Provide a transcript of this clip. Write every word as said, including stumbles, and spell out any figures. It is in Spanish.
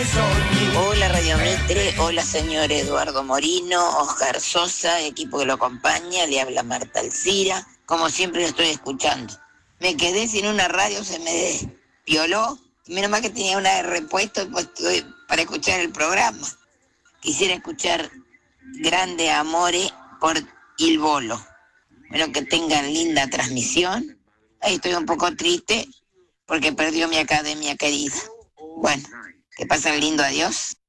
Hola Radio Mitre, hola señor Eduardo Morino, Oscar Sosa, equipo que lo acompaña, le habla Marta Alcira, como siempre lo estoy escuchando. Me quedé sin una radio, se me despioló, menos mal que tenía una de repuesto pues, para escuchar el programa. Quisiera escuchar Grande Amore por Il Bolo. Bueno, que tengan linda transmisión. Ahí estoy un poco triste porque perdió mi academia querida. Bueno, que pasen lindo, adiós.